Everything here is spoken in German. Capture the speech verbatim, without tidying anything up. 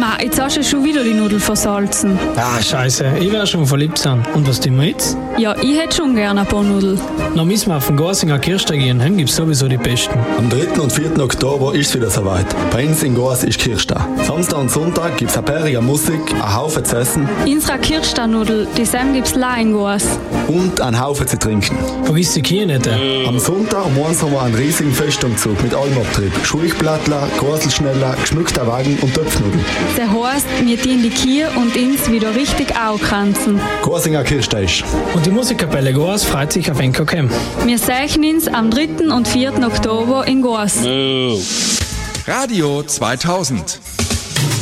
Ma, jetzt hast du schon wieder die Nudeln versalzen. Ah, scheiße, ich werde schon verliebt sein. Und was tun wir jetzt? Ja, ich hätte schon gerne ein paar Nudeln. Dann müssen wir auf den Gorsinger Kirchtag gehen, dann gibt es sowieso die besten. Am dritten und vierten Oktober ist es wieder soweit. Bei uns in Gors ist Kirchtag. Samstag und Sonntag gibt es eine bärige Musik, einen Haufen zu essen. Unsere Kirchtag-Nudel, die Sam gibt's la in Gors. Und einen Haufen zu trinken. Vergiss die Kühe nicht. Äh. Am Sonntag um eins haben wir einen riesigen Festumzug mit allem Abtrieb. Schulchblattler, Gorselschneller, geschmückter Wagen und Töpfnudeln. Das heisst, wir dienen die Kühe und uns wieder richtig aufkränzen. Gorsinger Kirchtag. Und die Musikkapelle Gors freut sich auf N K K. Wir sehen uns am dritten und vierten Oktober in Gors. Radio zweitausend.